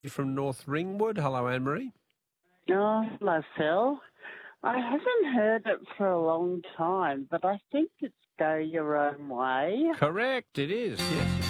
from North Ringwood. Hello, Anne-Marie. Oh, hello, Phil. I haven't heard it for a long time, but I think it's Go Your Own Way. Correct, it is, yes.